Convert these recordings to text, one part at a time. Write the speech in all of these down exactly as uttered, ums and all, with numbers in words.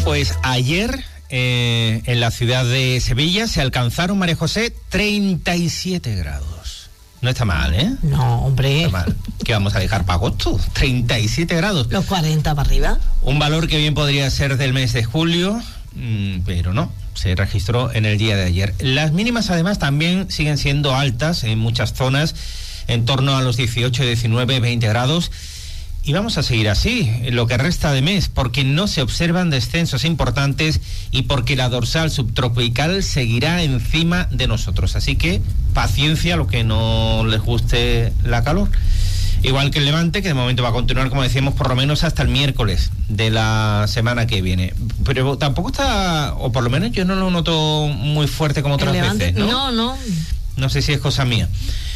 Pues ayer eh, en la ciudad de Sevilla se alcanzaron, María José, treinta y siete grados. No está mal, ¿eh? No, hombre. No está mal. ¿Qué vamos a dejar para agosto? treinta y siete grados. Los cuarenta para arriba. Un valor que bien podría ser del mes de julio, mmm, pero no. Se registró en el día de ayer. Las mínimas, además, también siguen siendo altas en muchas zonas, en torno a los dieciocho, diecinueve, veinte grados. Y vamos a seguir así, lo que resta de mes, porque no se observan descensos importantes y porque la dorsal subtropical seguirá encima de nosotros. Así que paciencia a los que no les guste la calor. Igual que el Levante, que de momento va a continuar, como decíamos, por lo menos hasta el miércoles de la semana que viene. Pero tampoco está, o por lo menos yo no lo noto muy fuerte como otras veces, ¿no? No, no. No sé si es cosa mía.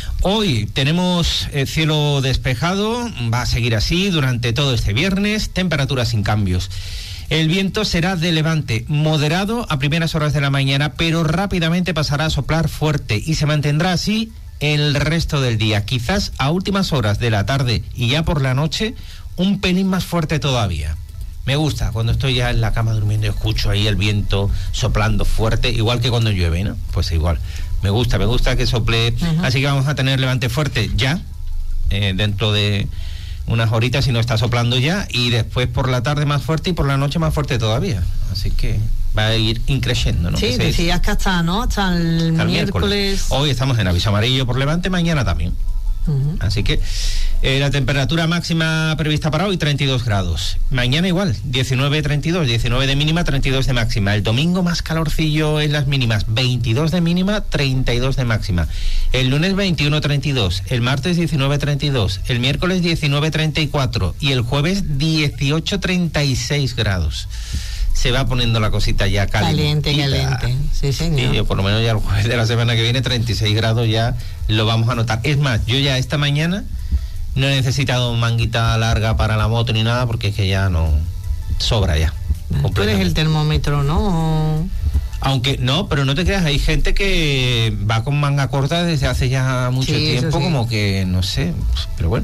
Hoy tenemos eh, cielo despejado, va a seguir así durante todo este viernes, temperaturas sin cambios. El viento será de levante, moderado a primeras horas de la mañana, pero rápidamente pasará a soplar fuerte y se mantendrá así el resto del día. Quizás a últimas horas de la tarde y ya por la noche, un pelín más fuerte todavía. Me gusta cuando estoy ya en la cama durmiendo y escucho ahí el viento soplando fuerte, igual que cuando llueve, ¿no? Pues igual. Me gusta, me gusta que sople. Uh-huh. Así que vamos a tener levante fuerte ya, eh, dentro de unas horitas, si no está soplando ya, y después por la tarde más fuerte y por la noche más fuerte todavía. Así que va a ir increciendo, ¿no? Sí, decías que hasta, ¿no? Hasta el, hasta el miércoles. miércoles. Hoy estamos en aviso amarillo por levante, mañana también. Uh-huh. Así que eh, la temperatura máxima prevista para hoy, treinta y dos grados. Mañana igual, diecinueve, treinta y dos, diecinueve de mínima, treinta y dos de máxima. El domingo más calorcillo en las mínimas, veintidós de mínima, treinta y dos de máxima. El lunes veintiuno, treinta y dos. El martes diecinueve, treinta y dos. El miércoles diecinueve, treinta y cuatro. Y el jueves dieciocho, treinta y seis grados. Se va poniendo la cosita ya caliente. Caliente, caliente. Sí, señor. Sí, yo por lo menos ya el jueves de la semana que viene, treinta y seis grados ya lo vamos a notar. Es más, yo ya esta mañana no he necesitado manguita larga para la moto ni nada, porque es que ya no sobra ya. Tú eres el termómetro, ¿no? Aunque no, pero no te creas, hay gente que va con manga corta desde hace ya mucho sí, tiempo, sí. Como que no sé, pero bueno.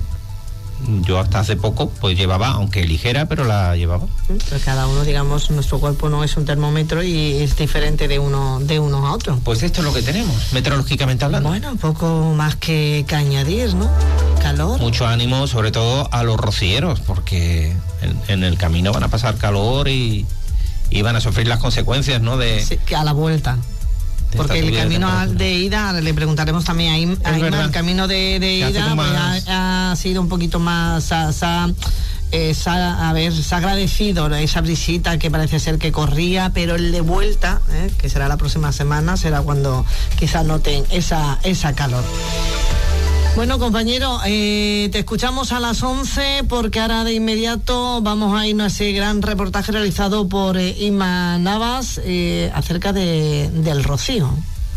Yo hasta hace poco pues llevaba, aunque ligera, pero la llevaba. Pues cada uno, digamos, nuestro cuerpo no es un termómetro y es diferente de uno de uno a otro. Pues esto es lo que tenemos, meteorológicamente hablando. Bueno, poco más que, que añadir, ¿no? Calor. Mucho ánimo, sobre todo a los rocieros, porque en, en el camino van a pasar calor y, y van a sufrir las consecuencias, ¿no? De sí, a la vuelta. Porque el camino de, de ida, le preguntaremos también a Inma, el camino de, de ida pues ha, ha sido un poquito más, ha, ha, eh, se ha, a ver, se ha agradecido esa brisita que parece ser que corría, pero el de vuelta, eh, que será la próxima semana, será cuando quizás noten esa, esa calor. Bueno, compañero, eh, te escuchamos a las once porque ahora de inmediato vamos a irnos a ese gran reportaje realizado por eh, Inma Navas eh, acerca de, del rocío.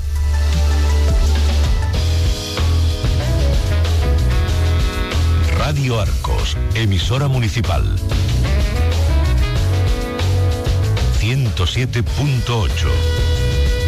Radio Arcos, emisora municipal. ciento siete punto ocho.